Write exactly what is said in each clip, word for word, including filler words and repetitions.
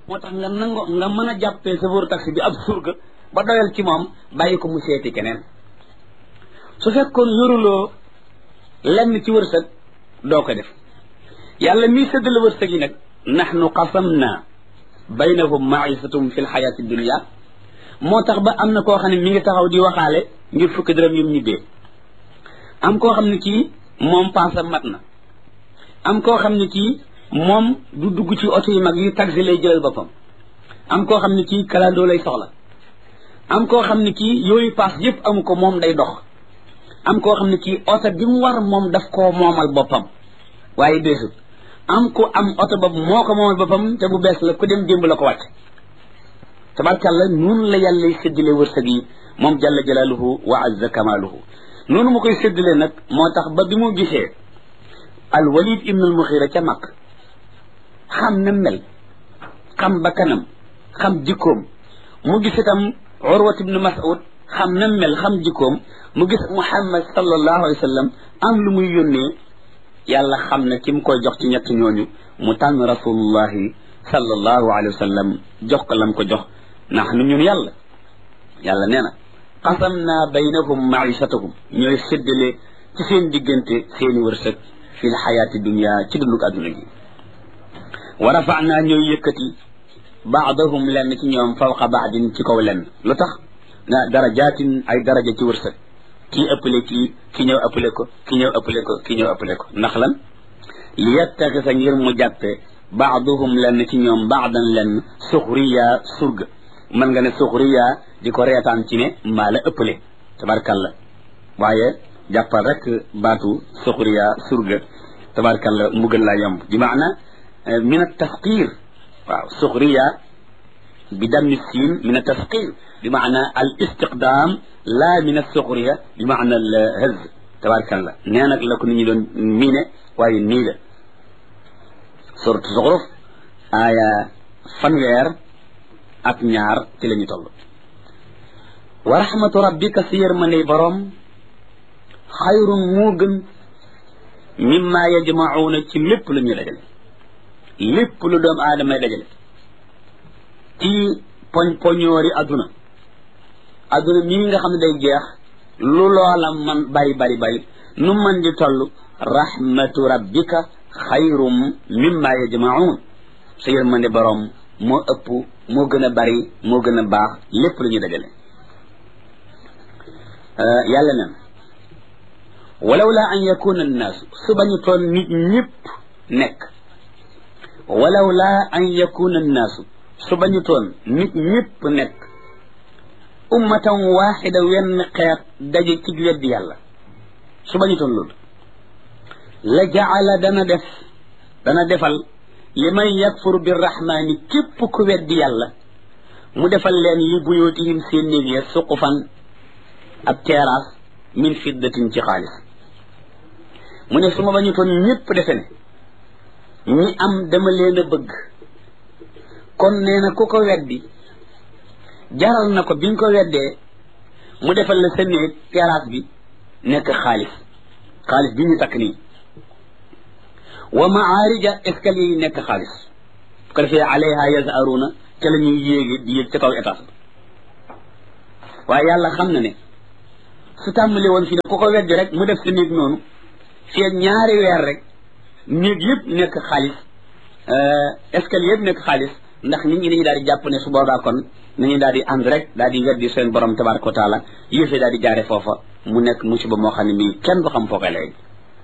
moo tax nga nango nga mën a jàppee chauffeur taxi bi ab surga ba doyal ci moom bàyyi ko mu seeti keneen su fekkoon yoruloo lenn ci wërsëg doo ko def yàlla mii séddale wërsëg yi nag nahnu qasamna baynahum ma'isatum fi lxayaati dunia moo tax ba am na koo xam ne mi ngi taxaw di waxaale ngir fukki dërëm yum ñibbee am koo xam ne kii moom paasa mat na am koo xam ne kii moom du dugg ci oto yi mag yi taxi lay jëlal boppam am koo xam ne kii kalandoo lay soxla am koo xam ne kii yooyu paas yëpp amu ko moom day dox am koo xam ne kii oto bi mu war moom daf koo moomal boppam waaye beesut am ku am oto boobu moo ko moomal boppam te bu bees la ku dem démb la ko wàcc tabarkàlla noonu la yàlla séddale wërsëg yi moom jalla jalaaluhu wa azza kamaaluhu noonu mu koy séddale nag moo tax ba bi mu gisee al walid ibn al muxira ca mag xam na mel xam ba kanam xam jikkoom mu gis itam urwat ibn mas'ud xam na mel xam jikkoom mu gis muhammad sallallahu alayhi wa sallam am lu muy yónnee yàlla xam ne ki mu koy jox ci ñett ñooñu mu tànn rasulullahi sallallahu alayhi wa sallam jox ko lam ko jox ndax nu ñun yàlla yàlla nee na qasamna baynahum maishatahum ñooy séddale ci seen diggante seeni wërsëg fi lxayaati dunia ci dundug adduna gi wa rafa'na ñooy yëkkati baadahum lenn ci ñoom fawqa baadin ci kaw lenn lu tax na darajaatin ay daraja ci wërsëg kii ëppale kii ki ñëw ëppale ko ki ñëw ëppale ko ki ñëw ëppale ko ndax lan li yettaxisa ngir mu jàppe baaduhum lenn ci ñoom baadan lenn suxriya surga mën nga ne suxriya di ko reetaan ci ne maa la ëppale tabarkalla waaye jàppal rek baatu suxriya surga tabarkalla mu gën laa yomb bi maana min a tasqir waaw suxriya bi dammi siin min a tasqir bi maana al istiqdaam la min a suxriya bi maana al haz tabarkalla nee nag la ko nit ñi doon miine waaye nii la suratu zuxruf aaya fanweer ak ñaar ci la ñu toll wa rahmatu rabbika si yërmandey boroom xayrun moo gën mimma yajmacuuna ci lépp lu ñuy dajale lépp lu doomu aadamay dajale ci poñ poñoori adduna adduna mii nga xam ne day jeex lu loola man bari bari bari nu man di toll rahmatu rabbika xayrum mimma yajmacuun sa yërmande boroom moo ëpp moo gën a bari moo gën a baax lépp lu ñuy dajale yàlla nen walaw la an yakuna annaasu su bañu toon nit ñëpp nekk walaw la an yakuna annaasu su bañu toon nit ñëpp nekk ummatan waxida wenn xeet daje ci weddi yàlla su bañu toon loolu la jaala dana def dana defal li man yakfur birrahmani képp ku weddi yàlla mu defal leen li buyootihim seen néeg ya suqufan ab terrasse min fiddatin ci xaalis mu ne su ma bañu toon ñëpp defe ne ñi am dama leen a bëgg kon nee na ku ko weddi jaral na ko biñ ko weddee mu defal la sa néeg terrasse bi nekk xaalis xaalis bi ñu takk nii wa maarija escalier yi nekk xaalis bu ko defee alayha yazaruna ca la ñuy yéegi di yéeg ca kaw étage waaye yàlla xam na ne su tàmbali woon fii ne ku ko weddi rek mu def sa néeg noonu fii ak ñaari weer rek néeg yëpp nekk xaalis escalier yëpp nekk xaalis ndax nit ñi dañuy daal di jàpp ne su boobaa kon nañu daal di ànd rek daal di weddi seen borom tabaraka wa taala yëfee daal di jaare foofa mu nekk musiba moo xam ne mii kenn du xam foo koy léegi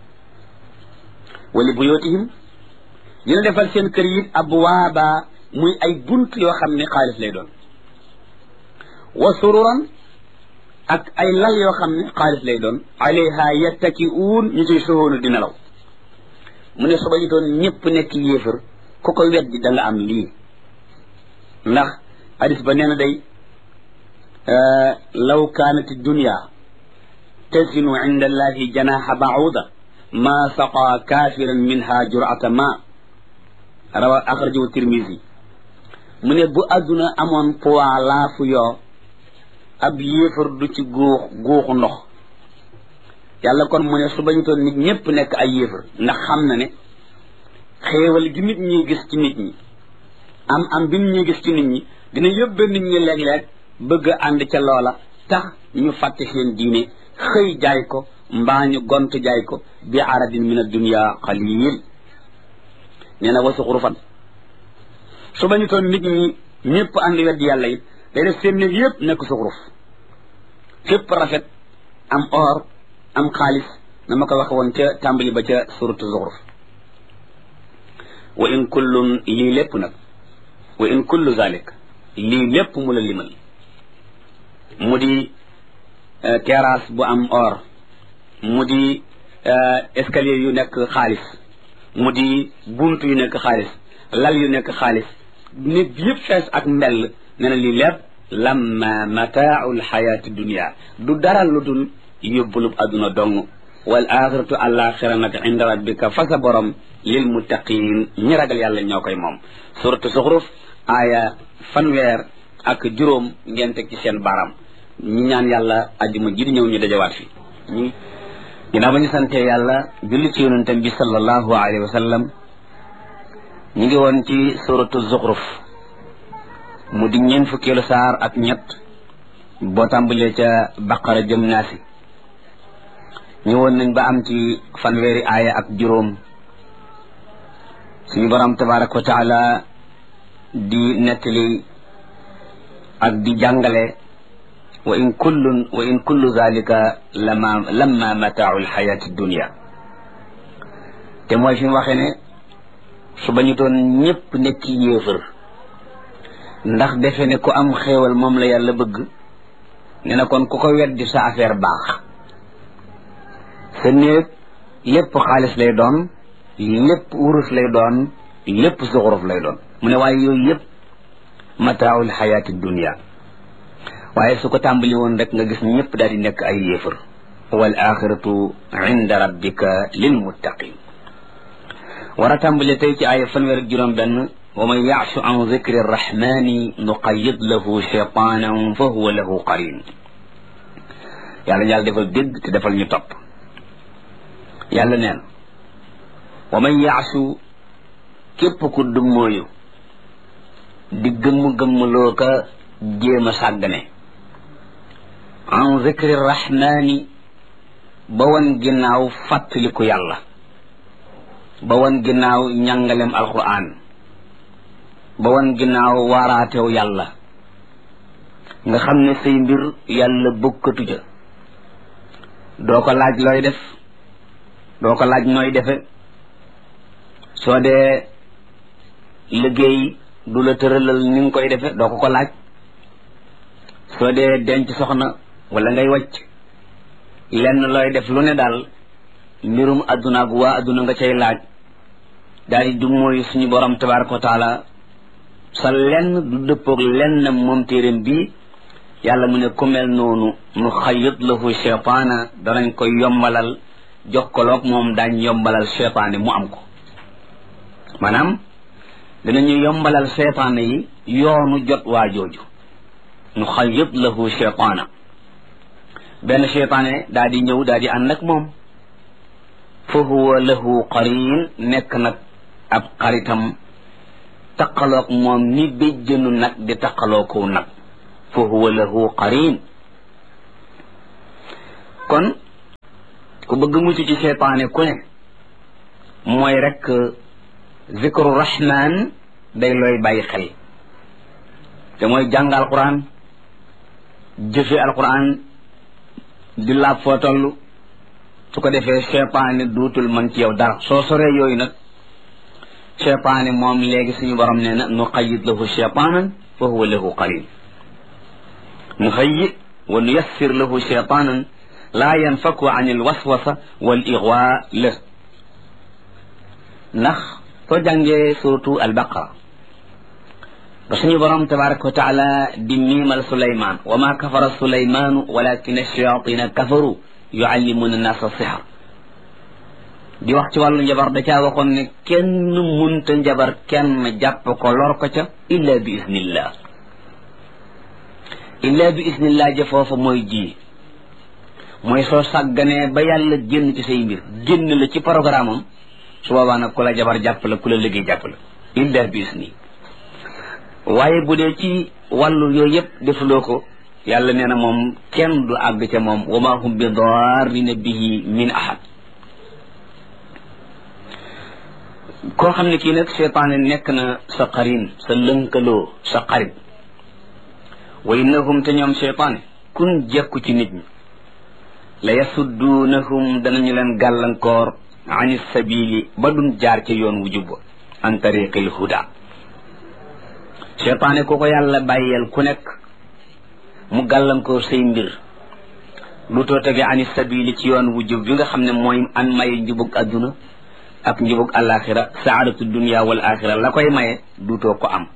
wali buyootihim dina defal seen kër yi abwaaba muy ay bunt yoo xam ne xaalis lay doon wa sururan ak ay lal yoo xam ne xaalis lay doon alayha yattaki'uun ñu ciy soxoonu di nelaw mu ne suba ñu doon ñëpp nekk yéefar ku ko weddi da nga am lii ndax hadis ba nee na day law kaanat dunya tazinu inda allahi janaha ba'uda ma saqa kafiran minha jur'ata ma rawa axrajahu tirmisi mu ne bu adduna amoon poids laafu yoo ab yéefar du ci góox góoxu ndox yàlla kon mu ne su bañu toon nit ñëpp nekk ay yéefar ndax xam na ne xéewal gi nit ñi gis ci nit ñi am am bi ñu gis ci nit ñi dina yóbbe nit ñi léeg-léeg bëgg a ànd ca loola tax ñu fàtte seen diine xëy jaay ko mbaa ñu gont jaay ko bi aradin min ad-dunya qalil nee na wa suxrufan su bañu toon nit ñi ñëpp ànd weddi yàlla it day def seen néeg yëpp nekk suxruf fépp rafet am or am xaalis na ma ko waxe woon ca tàmbali ba ca suratu zuxruf wa in kullun lii lépp nag wa in kullu zalik lii lépp mu la limal mu di terrasse bu am or mu di escalier yu nekk xaalis mu di bunt yu nekk xaalis lal yu nekk xaalis nit yëpp fees ak mbell nee na lii lépp lamma mataau lxayaati dunia du dara lu dul yóbbulub adduna dong wal axiratu alaxira nag inda rabbika fa sa borom lil muttaqin ñi ragal yàlla ñoo koy moom suratu zuxruf aaya fanweer ak juróom ngeen teg ci seen baram ñi ñaan yàlla ajjuma ji di ñëw ñu dajawaat fi ñi ginnaaw ba ñu sante yàlla julli ci yonentam bi sallallahu alayhi wa sallam ñi ngi woon ci suratu zuxruf mu di ñeen fukkeelu saar ak ñett boo tàmbalee ca baqara jëm naasi ñëwoon nañ ba am ci fanweeri aaya ak juróom suñu borom tabaraka wa taala di nettali ak di jàngale wa in kullun wa in kullu zalika lama lamma mataau alxayati dunia te mooy fi mu waxee ne su bañu doon ñëpp nekk yéefër ndax defe ne ku am xéewal moom la yàlla bëgg ne na kon ku ko weddi sa affaire baax sa néeg lépp xaalis lay doon lépp wurus lay doon lépp suxuruf lay doon mu ne waaye yooyu yëpp mataaul xayaati dunia waaye su ko tàmbali woon rek nga gis ñëpp daal di nekk ay yéefar wal axiratu inda rabbika lil muttaqin war a tàmbali tey ci aaya fanweer ak juróom benn wa man yaashu an zikri arrahmani nuqayid lahu shaytanan fa huwa lahu qarin yàlla yàlla defal dégg te defal ñu topp yàlla neen wa man yaashu képp ku dummóoyu di gëmm-gëmm loo ka jéem a sàggane an zikri rahmani ba wan ginnaaw fàttaliku yàlla ba wan ginnaaw njàngalem alquran ba wan ginnaaw waaraatew yàlla nga xam ne say mbir yàlla bokkatu ca doo ko laaj looy def doo ko laaj nooy defe soo dee liggéey du la tëralal ni nga koy defe doo ko ko laaj soo dee denc soxna wala ngay wàcc lenn looy def lu ne daal mbirum adduna ak waa adduna nga cay laaj daal di du mooy suñu borom tabaraka wa taala sa lenn du dëppoog lenn moom téeréem bi yàlla mu ne ku mel noonu nu xayit lahu cheytaana danañ koy yombalal jokkaloog moom daañ yombalal cheytaane mu am ko maanaam danañu yombalal cheytaane yi yoonu jot waa jooju nu xayit lahu cheytaana benn cheytaane daa di ñëw daa di ànd ak moom fa huwa lahu qarin nekk nag ab xaritam taqaloog moom ni béjjënu nag di taqaloo kow nag fa huwa lahu qarin kon ku bëgg mucc ci cheytaane ku ne mooy rek zikru rahman day looy bàyyi xel te mooy jàng alquran jëfe alquran di laab foo toll su ko defee cheytaane duutul mën ci yow dara soo soree yooyu nag cheytaane moom léegi suñu borom nee na nu qayyid lahu cheytaanan fa huwa lahu qarin nu hayyi wa nu yassir lahu cheytaanan laa yanfaku an il waswasa wal igwa la ndax soo jàngee suratu albaqara ba suñu borom tabaraka wa taala di miimal suleyman wa ma kafara suleymanu walakin ash-shayatina kafaru yuallimuna nasa sihr di wax ci wàllu njabar da caa waxoon ne kenn munta njabar kenn jàpp ko lor ko ca illa bi isnillah illa bi isnillah ja foofa mooy ji mooy soo sàgganee ba yàlla génn ci say mbir génn la ci programme am su boobaa nag ku la jabar jàpp la ku la liggéey jàpp la illa bi isni waaye bu dee ci wàllu yooyu yëpp defuloo ko yàlla nee na moom kenn du àgg ca moom wa ma hum bi darrina bihi min ahad koo xam ne kii nag seytaane nekk na sa qarin sa lënkaloo sa xarit wa innahum te ñoom seytaane kun jekku ci nit ñi la yasudduunahum danañu leen gàllankoor ani sabili ba dun jaar ca yoon wu jubba an tariqil huda seytaane ku ko yàlla bàyyeel ku nekk mu gàllankoor say mbir lu too tege ani sabili ci yoon wu jub bi nga xam ne mooy an maye njubug adduna ak njubug alaxira saadatu dunia wal axira la koy maye duutoo ko am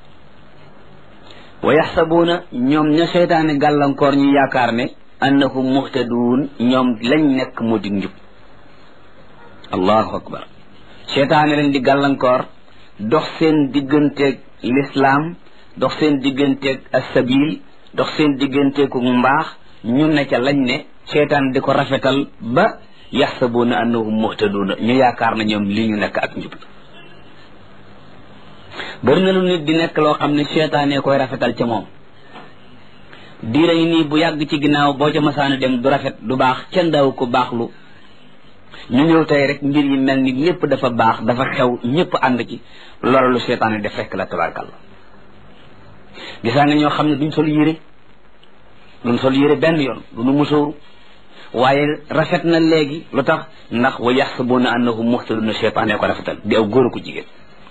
wa yaxsabuuna ñoom ña seytaane gàllankoor ñu yaakaar ne annahum muhtaduun ñoom lañ nekk moo di njub allahu akbar seytaane leen di gàllankoor dox seen digganteeg lislaam dox seen digganteeg assabil dox seen digganteeg mbaax ñu ne ca lañ ne seytaane di ko rafetal ba yaxsabuuna annahum muhtaduuna ñu yaakaar na ñoom li ñu nekk ak njub bari na lu nit di nekk loo xam ne seytaane koy rafetal ca moom diira yi nii bu yàgg ci ginnaaw boo ca masaana dem du rafet du baax kenn daaw ko baaxlu ñu ñëw tey rek mbir yi mel ni lépp dafa baax dafa xew ñëpp ànd ci loolu lu seytaane def fekk la tabarkalla gisaa nga ñoo xam ne duñ sol yére duñ sol yére benn yoon duñu musóoru waaye rafet na léegi lu tax ndax wa yaxsabuuna annahum muhtaduna seytaane ko rafetal di aw góor ko jigéen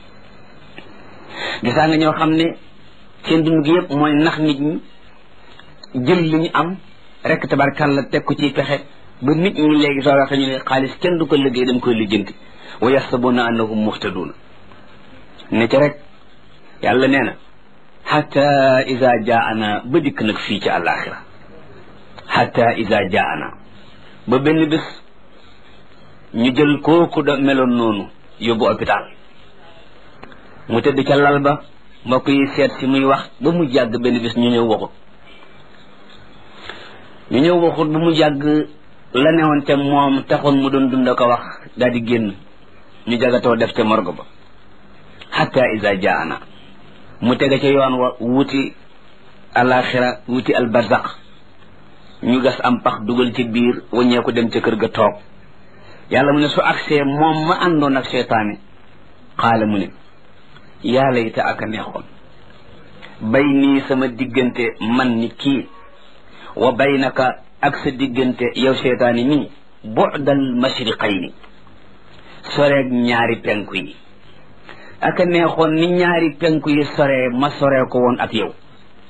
gisaa nga ñoo xam ne seen dund gi yëpp mooy nax nit ñi jël li ñu am rek tabarkalla teg ko ci pexe ba nit ñi léegi soo waxee ñu ne xaalis kenn du ko liggéey dañ koy lijjanti wa yaxsabuuna annahum muhtaduna ne ca rek yàlla nee na xata ida jaana ba dikk nag fii ci àllaaxira xata ida jaana ba benn bés ñu jël kooku da meloon noonu yóbbu hôpital mu tëdd ca lal ba mbokk yi seet si muy wax ba mu jàgg benn bés ñu ñëw waxut ñu ñëw waxut ba mu jàgg la newoon te moom taxoon mu doon dund ko wax daal di génn ñu jagatoo def te morgue ba xata ida jaana mu tege ca yoon wa wuti alaxira wuti albarzaq ñu gas am pax dugal ci biir waññee ko dem ca kër ga toog yàlla mu ne su agsee moom ma àndoon ak seytaane xaala mu ne yaa layta ak a neexoon bay nii sama diggante man ni kii wa baynaka ak sa diggante yow seytaane nii bu'dal mashriqayni soreeg ñaari penku yi ak a neexoon ni ñaari penku yi soree ma soree ko woon ak yow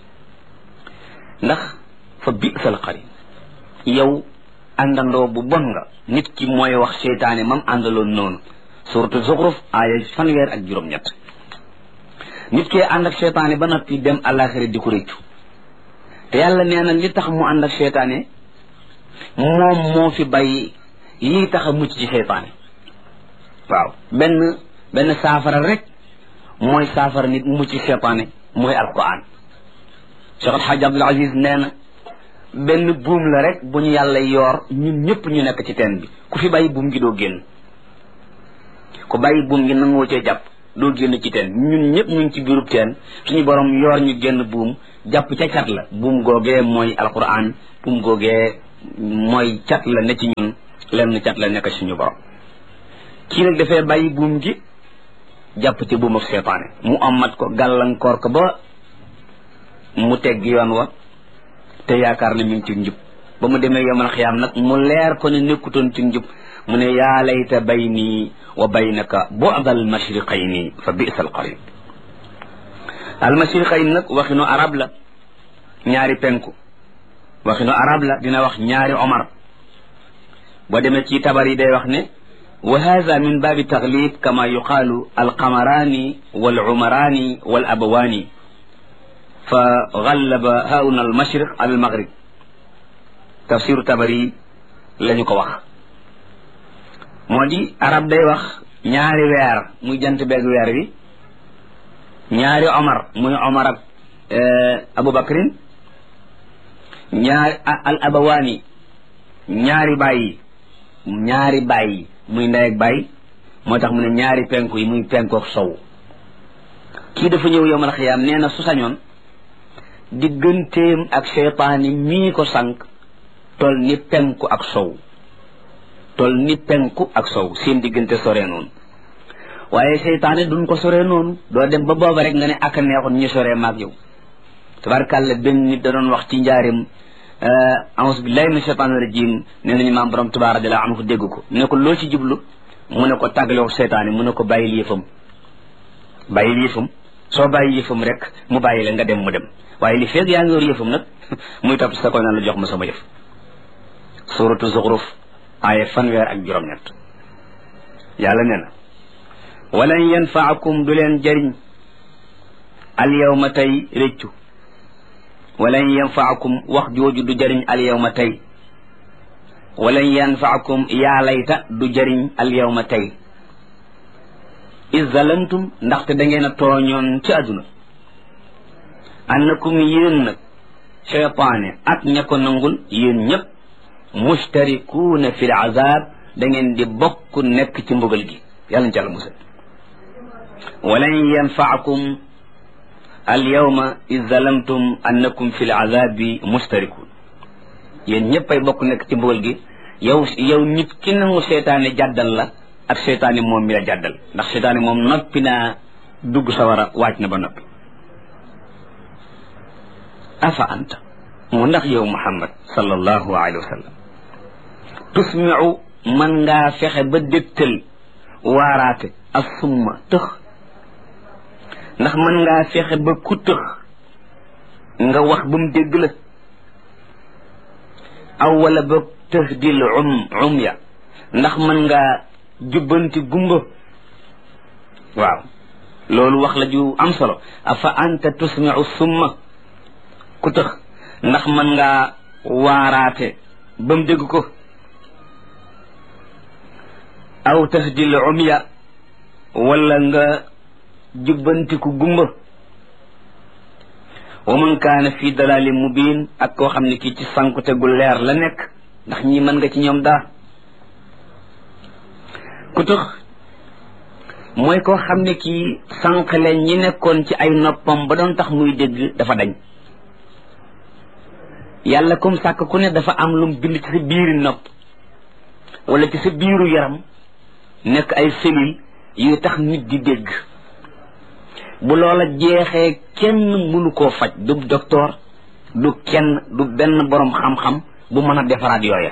ndax fa bi'sal qarin yow àndandoo bu bon nga nit ki mooy wax seytaane mam àndaloon noonu suratu zuxruf aaya fanweer ak juróom-ñett nit kee ànd ak seytaane ba noppi dem àllaaxira di ko réccu te yàlla nee na li tax mu ànd ak seytaane moom moo fi bàyyi lii tax a mucc ci seytaane waaw benn benn saafara rek mooy saafara nit mucc ci seytaane mooy alquran Cheikh El Hadj Abdoul Aziz nee na benn buum la rek bu ñu yàlla yoor ñun ñëpp ñu nekk ci teen bi ku fi bàyyi buum gi doo génn ku bàyyi buum gi nangoo cee jàpp doo génn ci teen ñun ñëpp ñu ngi ci biirub teen suñu borom yoor ñu génn buum jàpp ca cat la buum googee mooy alquran buum googee mooy cat la ne ci ñun lenn cat la nekk suñu borom kii nag dafay bàyyi buum gi jàpp ci buum ak seytaane mu amat ko gàllankoor ko ba mu tegg yoon wa te yaakaar ne mi ngi ci njub ba mu demee yomal xiyaam nag mu leer ko ne nekkutoon ci njub mu ne yaa layta bayni wa baynaka bu'da al mashriqayni fa bi'sa al qarin al mashriqayn nag waxinu arab la ñaari penku waxinu arab la dina wax ñaari omar boo demee ci tabar yi day wax ne wa hadha min baabi taglib kama yuqaalu al qamarani wal umarani wal abawani fa gallaba hauna al mashriq al maghrib tafsiru tabari lañu ko wax moo di arab day wax ñaari weer muy jant beeg weer wi ñaari omar muy omar ak aboubacrin ñaari al abawaani ñaari bàyyi ñaari bàyyi muy ndey ak bàyyi moo tax mu ne ñaari penku yi muy penku ak sow kii dafa ñëw yowmal xiyaam nee na su sañoon digganteem ak seytaani mii ko sànq tol ni penku ak sow tol ni penku ak sow seen diggante sore noonu waaye seytaane duñ ko sore noonu doo dem ba booba rek nga ne ak a neexoon ñu sore maag yow tabarkàlla benn nit da doon wax ci njaarim a'uuzu billahi mina shaytaani rajim nee nañu maam borom Tuubaa radiyallaahu anhu dégg ko ne ko loo ci jublu mu ne ko tàggaloo seytaane mu ne ko bàyyil yëfam bàyyil yëfam soo bàyyi yëfam rek mu bàyyi la nga dem mu dem waaye li feeg yaa ngi yor yëfam nag muy topp sa ko naan la jox ma sama yëf suuratu Zuxruf aaya fanweer ak juróom-ñett yàlla nee na walan yanfaakum du leen jëriñ al yawma tey réccu walan yanfaakum wax jooju du jëriñ al yawma tey walan yanfaakum yaa layta du jëriñ al yawma tey iz zalamtum ndaxte da ngeen a tooñoon ci àdduna annakum yéen nag cheytaane ak ña ko nangul yéen ñëpp mustarikuuna fi l azab da ngeen di bokk nekk ci mbugal gi yàlla ñu ci àlla musal walan yanfaakum al yawma iz zalamtum annakum fi l azabi mustarikuun yéen ñëpp ay bokk nekk ci mbugal gi yow yow nit ki nangu seytaane jàddal la ak seytaane moom mi la jàddal ndax seytaane moom noppi naa dugg sawara waaj na ba noppi afa anta mu ndax yow muhammad sallallahu alayhi wa sallam tusmiu man ngaa fexe ba dégtal waaraate ak summa tëx ndax man ngaa fexe ba ku tëx nga wax ba mu dégg la aw wala ba tëx dil um um ya ndax man ngaa jubbanti gumba waaw loolu wax la ju am solo afa anta tusmiu summa ku tëx ndax man ngaa waaraate ba mu dégg ko aw tahdil umya wala nga jubbantiku gumba wa man kaana fi dalalin mubin ak koo xam ne kii ci sankute gu leer la nekk ndax ñi mën nga ci ñoom daa ku tëx mooy koo xam ne kii sànqale ñi nekkoon ci ay noppam ba doon tax muy dégg dafa dañ yàlla comme sàkk ku ne dafa am lum bind ci sa biiri nopp wala ci sa biiru yaram nekk ay cellules yu tax nit di dégg bu loola jeexee kenn mënu koo faj du docteur du kenn du benn borom xam-xam bu mën a defaraat yooya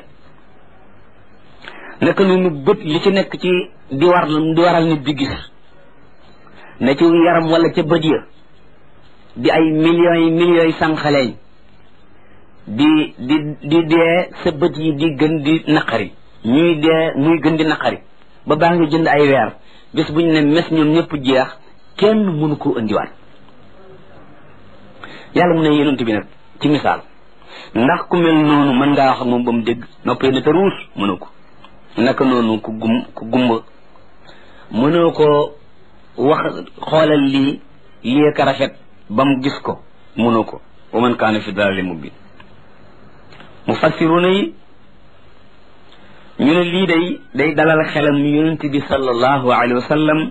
naka noonu bët li ci nekk ci di war di waral nit di gis na ci yaram wala ca bët ya di ay millions yi millions yi sànqaleeñ di di di dee sa bët yi di gën di naqari ñuy dee muy gën di naqari ba baa ngi jënd ay weer bés bu ñu ne mes ñoom ñëpp jeex kenn mënu koo indiwaat yàlla mu ne yonent bi nag ci misaal ndax ku mel noonu mën ngaa wax ak moom ba mu dégg noppee na te ruus mënu ko naka noonu ku gum ku gumba mënoo ko wax xoolal lii lii ka rafet ba mu gis ko mënoo ko wa man kaana fi dalaalin mubiin mufassiruna yi ñu ne lii day day dalal xelam yonent bi sallallahu alayhi wa sallam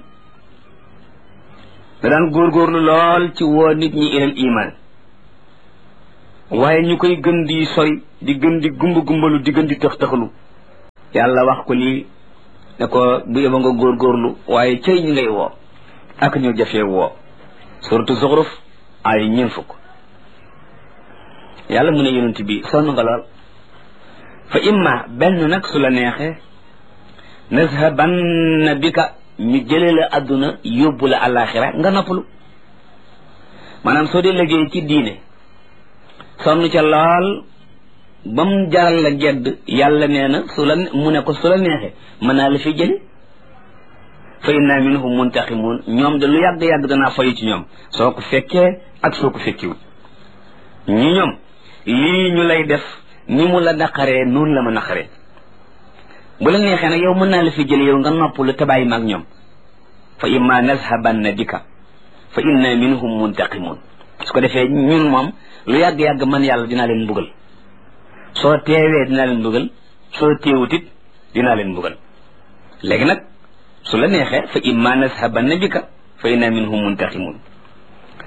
da daan góorgóorlu lool ci woo nit ñi ilal iman waaye ñu koy gën di sori di gën di gumba gumbalu di gën di tëx tëxlu yàlla wax ko lii ne ko bu yeba nga góorgóorlu waaye cëy ñi ngay woo ak ñu jafee woo suratu Zuxruf ay ñeent fukk yàlla mu ne yonent bi sonn nga lool fa imma benn nag su la neexee nazhabanna bika ñu jëlee la adduna yóbbu la àllaaxira nga noppalu maanaam soo dee liggéey ci diine sonn ca lool ba mu jaral la gedd yàlla nee na su la mu ne ko su la neexee mën naa la fi jële fa inna minhum muntaqimun ñoom de lu yàgg-yàgg danaa fayu ci ñoom soo ko fekkee ak soo ko fekkiwul ñi ñoom lii ñu lay def ni mu la naqaree noonu la ma naqaree bu la neexee nag yow mën naa la fi jële yow nga noppalu te bàyyi maag ñoom fa imma nazhabanna bika fa inna minhum muntaqimun su ko defee ñun moom lu yàgg-yàgg man yàlla dinaa leen mbugal soo teewee dinaa leen mbugal soo teewutit dinaa leen mbugal léegi nag su la neexee fa imma nazhabanna bika fa inna minhum muntaqimun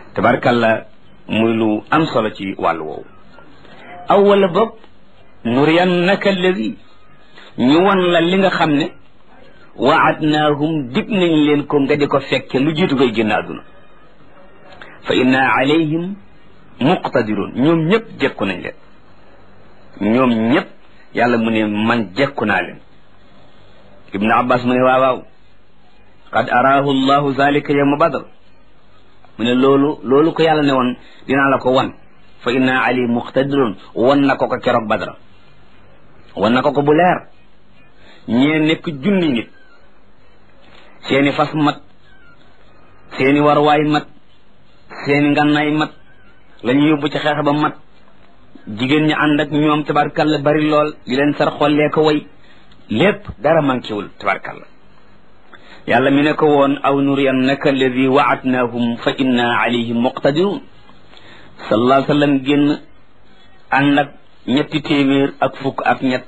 tabarkalla muy lu am solo ci wàllu woowu. aw wala boog nuriyannaka alladi ñu won la li nga xam ne waadnaahum dig nañ leen ko nga di ko fekke lu jiitu koy génn àdduna fa inna alayhim muqtadirun ñoom ñëpp jekku nañ leen ñoom ñëpp yàlla mu ne man jekku naa leen. ibnu abbas mu ne waaw waaw qad araahu llahu zalika yawma badr mu ne loolu loolu ko yàlla ne woon dinaa la ko wan fa inna alayhim muqtadirun wan na ko ko keroog badra wan na ko ko bu leer ñee nekk junni nit seeni fas mat seeni warwaay mat seeni ngànnaay mat la ñu yóbbu ci xeex ba mat jigéen ñi ànd ak ñoom tabarkalla bari lool di leen sar xollee ko way lépp dara manquéwul tabarkalla yàlla mi ne ko woon aw nuriyannaka alladi waadnaahum fa inna alayhim muqtadirun sallallahu alayhi wa sallam génn ànd ak ñetti téeméer ak fukk ak ñett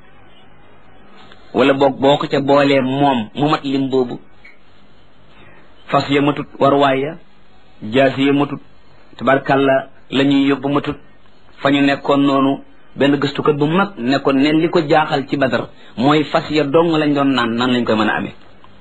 wala boog boo ko ca boolee moom mu mat lim boobu fas ya matut warwaay ya jaasi ya matut tabarkalla la ñuy yóbbu matut fa ñu nekkoon noonu benn gëstukat bu mag nekkoon ne li ko jaaxal ci badar mooy fas ya dong lañ doon naan nan lañ koy mën a amee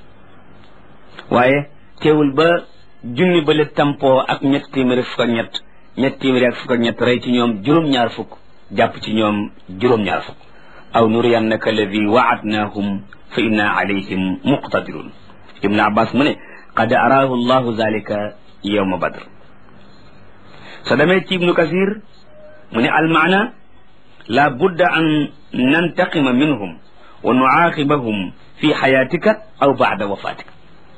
waaye teewul ba junni ba le tampoo ak ñett téeméeri fukk ak ñett ñett téeméeri ak fukk ak ñett rey ci ñoom juróom-ñaar fukk jàpp ci ñoom juróom-ñaar fukk aw nuriyannaka alladi waadnaahum fa inna alayhim muqtadirun ibnu abbas mu ne qad araahu llahu zalika yawma badr sa demee ci ibnu kasir mu ne almaana la budda an nantaqima minhum wa nuaaqibahum fi xayaatika aw baada wafaatika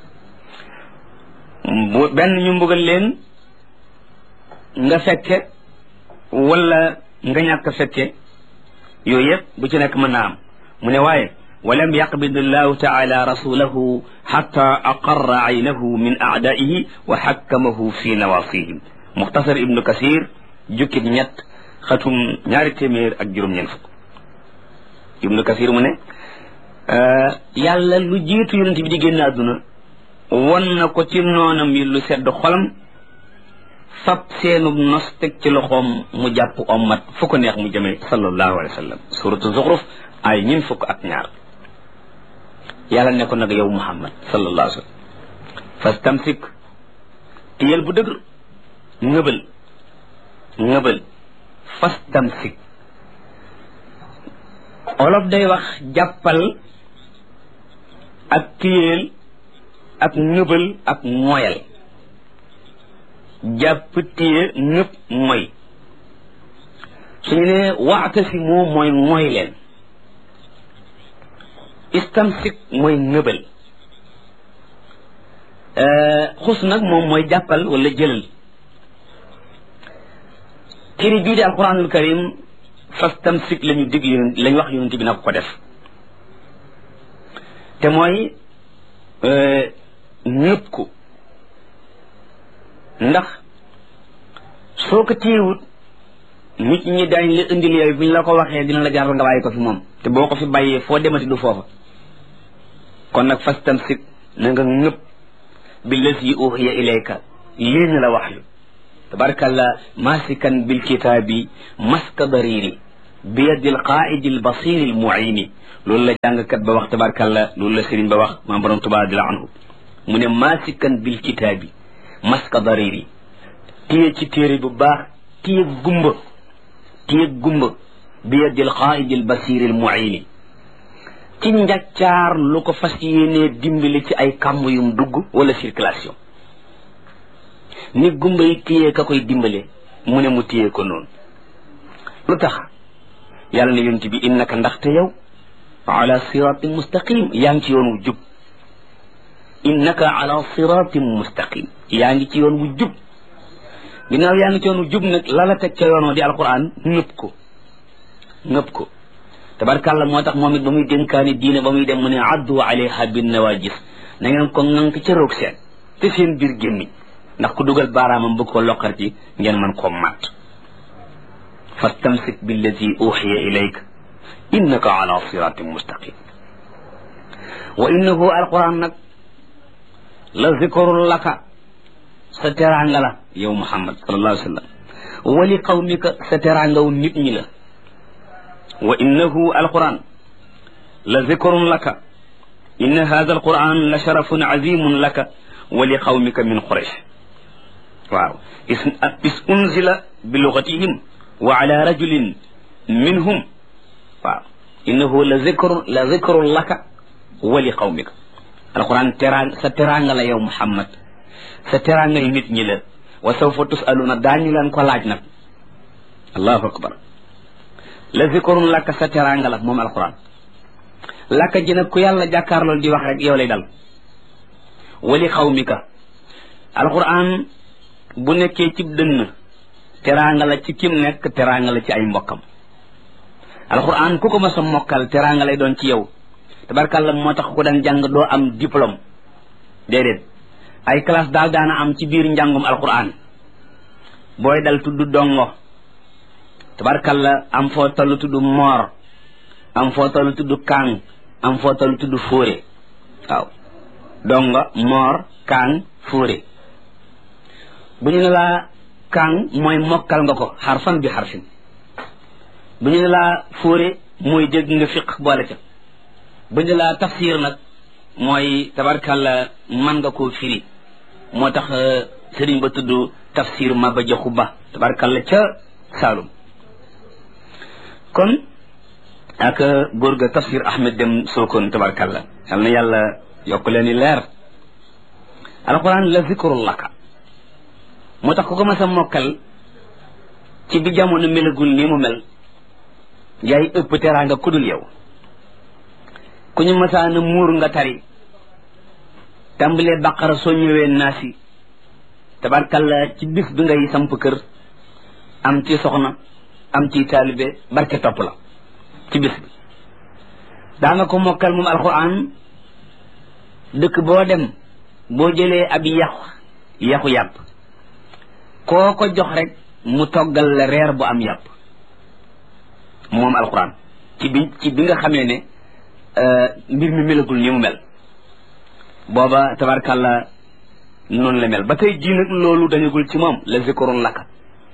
benn ñu mbugal leen nga fekke wala nga ñàkk fekke yooyu yëpp bu ci nekk mën naa am mu ne waaye walam yaqbid allahu taala rasulahu xatta aqarra aynahu min aadaihi wa xakkamahu fi nawasihim muxtasar ibnu kasir jukkib ñett xatum ñaari téeméer ak juróom-ñeent fukk ibnu kasir mu ne yàlla lu jiitu yonent bi di génn àdduna won na ko ci noonam yi lu sedd xolam fab seenub nos teg ci loxoom mu jàpp ommat fu ko neex mu jëmee sallallahu alayhi wa sallam suratu zuxruf ay ñin fukk ak ñaar yàlla ne ko nag yow muhammad sallallahu alayhi wa sallam fastamsik tiyel bu dëgër ngëbal ngëbal fastamsik olof day wax jàppal ak tiyeel ak ngëbal ak moyal jàpp téye ñëpp mooy suñu ne waatasimu mooy mooy leen istamsik mooy ngëbal xus nag moom mooy jàppal wala jëlal téere bii di alquranul karim fastamsik la ñu dig yonent la ñu wax yonent bi nag ko def te mooy ñëpp ko ndax soo ko téyewut nit ñi daañ la indil yooyu bu ñu la ko waxee dina la jaaral nga bàyyi ko fi moom te boo ko fi bàyyee foo demati du foofa kon nag fastamsik na nga ñëpp billazi uhiya ilayka lii ñu la wax yu tabarakallah masikan bilkitaabi maska dariri biyadi alqaidi albasiri almuini loolu la jàngkat ba wax tabarakallah loolu la sëriñ ba wax maam borom Tuubaa radiyallahu anhu mu ne masikan bilkitaabi maska dariri téye ci téere bu baax téye gumba téye gumba biyadi alqaidi albasiri almuini ci njaccaar lu ko fas yéenee dimbali ci ay kàmb yum dugg wala circulation ni gumba yi téye ka koy dimbale mu ne mu téye ko noonu lu tax yàlla ne yonent bi innaka ndaxte yow ala siratin mustaqim yaa ngi ci yoon wu jub innaka ala siratin mustaqim yaa ngi ci yoon wu jub ginnaaw yaa ngi ci yoon wu jub nag la la teg ca yoon di alquran nëpp ko nëpp ko tabarkàlla moo tax moom it ba muy dénkaani diine ba muy dem mu ne addu alayha bin nawajis na ngeen ko ŋànk ca roog seen te seen biir gémmiñ ndax ku dugal baaraamam bëgg ko loqar ci ngeen mën koo matt fastamsik billati uxiya ilayka innaka ala siratin mustaqim wa innahu alquran nag la zikrun laka sa teraanga la yow Muhammad sallallahu alayhi wa sallam wa li qawmika sa teraangaw nit ñi la wa innahu alquran la zikrun laka inna hadha alquran la sharafun azimun laka wa li qawmika min quraish waaw is unzila bi lugatihim wa ala rajulin minhum waaw innahu la zikrun la zikrun laka wa li qawmika alquran terang sa teranga la yow Muhammad sa teranga yi nit ñi la wa sawfa tusaluna daañu leen ko laaj nag allahu akbar la zikrun laka sa teranga la moom alquran laka ji nag ku yàlla jàkkaarlool di wax rek yow lay dal wa li qawmika alquran bu nekkee ci dënn teranga la ci kim nekk teranga la ci ay mbokkam alquran ku ko mas a mokkal teranga lay doon ci yow tabarkàlla moo tax ko daan jàng doo am diplôme déedéet ay classe daal daana am ci biir njàngum alquran booy dal tudd dongo tabarkàlla am foo toll tudd moor am foo toll tudd kaang am foo toll tudd fóore waaw dongo moor kaang fóore bu ñu ne laa kaang mooy mokkal nga ko xarfan bi xarfin bu ñu ne laa fóore mooy dégg nga fiq boole ca bu ñu laa tafsir nag mooy tabarkàlla man nga koo firi moo tax sëriñ ba tudd tafsir ma ba joxu ba tabarkàlla ca Saalum kon ak góor ga tafsir Ahmed Dem Sokone tabarkàlla yal na yàlla yokk leen i leer alquran la zikrul laka moo tax ku ko mas a mokkal ci bi jamono melagul ni mu mel yaay ëpp teraanga kudul yow ku ñu masaana muur nga tari tàmbalee baqara soo ñëwee naasi tabarkalla ci bis bi ngay samp kër am ci soxna am ci taalibe barke topp la ci bis bi daa nga ko mokkal moom alquran dëkk boo dem boo jëlee ab yaxu yaxu yàpp koo ko jox rek mu toggal la reer bu am yàpp moom alquran ci bi ci bi nga xamee ne mbir mi melagul ni mu mel booba tabarkàlla noonu la mel ba tey jii nag loolu dañagul ci moom la zikrun laka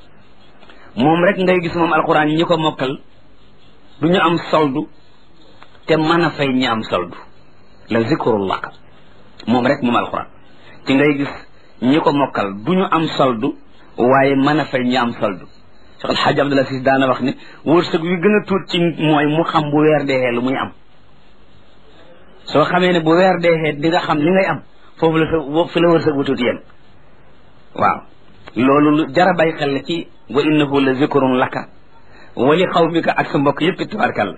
moom rek ngay gis moom alquran ñi ko mokkal du ñu am soldu te mën a fay ñi am soldu la zikrun laka moom rek moom alquran ci ngay gis ñi ko mokkal du ñu am soldu waaye mën a fay ñi am soldu Cheikh Alhaji Abdul Aziz daana wax ne wërsëg wi gën a tuut ci mooy mu xam bu weer dee lu muy am soo xamee ne bu weer dee di nga xam li ngay am foofu la sa fi la wërsëg bu tuuti yem waaw loolu lu jara bàyyi xel la ci wa innahu la zikrun laka wa li qawmika ak sa mbokk yëpp tabarkalla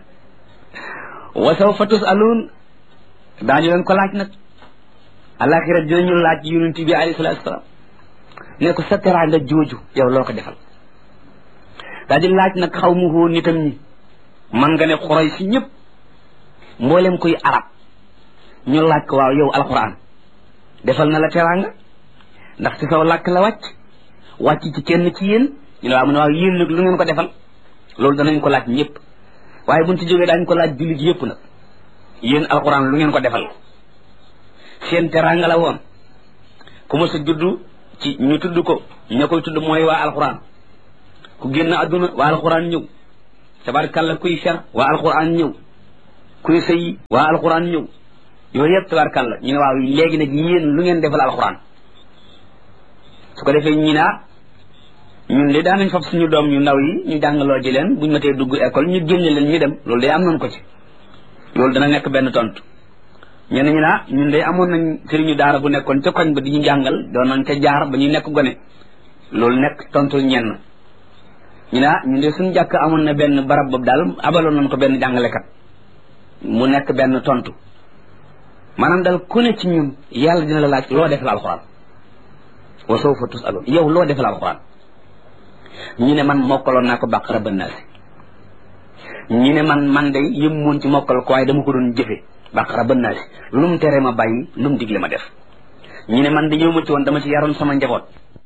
wa sawfa tusaluun daañu leen ko laaj nag alaxira dinañu laaj yonent bi alayhi salaatu wasalaam ne ko sa teraanga jooju yow loo ko defal daa di laaj nag xaw mu hoo nitam ñi man nga ne xuray si ñëpp mboolem kuy arab ñu laaj ko waaw yow alquran defal na la teraanga ndax ci saw làkk la wàcc wàcc ci kenn ci yéen ñu ne waaw mu ne waaw yéen nag lu ngeen ko defal loolu danañ ko laaj ñëpp waaye buñ ci jógee daañ ko laaj jullit yëpp nag yéen alquran lu ngeen ko defal seen teraanga la woon ku ma sa juddu ci ñu tudd ko ña koy tudd mooy waa alquran ku génn adduna waa alquran ñëw tabarkalla kuy fer waa alquran ñëw kuy sëyi waa alquran ñëw yooyu yëpp tabarkalla ñu ne waaw léegi nag yéen lu ngeen defal alquran su ko defee ñi naa ñun de daanañ fab suñu doom ñu ndaw yi ñu jàngaloo ji leen buñ matee dugg école ñu génne leen ñu dem loolu day am nañ ko ci loolu dana nekk benn tontu ñenn ñi naa ñun de amoon nañ sëriñu daara bu nekkoon ca koñ ba di ñu jàngal doon nañ ca jaar ba ñuy nekk gone loolu nekk tontu ñenn ñu naa ñun de suñu jàkk amoon na benn barab boobu daal abaloon nañ ko benn jàngalekat mu nekk benn tontu maanaam daal ku ne ci ñun yàlla dina la laaj loo defal alxuraan wa sawfa tusalun yow loo defal alxuraan ñu ne man mokkaloon naa ko bàqara ba naasi ñu ne man man de yëm moon ci mokkal ko waaye dama ko doon jëfe bàqara ba naasi lu mu tere ma bàyyi lu mu digle ma def ñu ne man de ñëw ma ci woon dama ci yaroon sama njaboot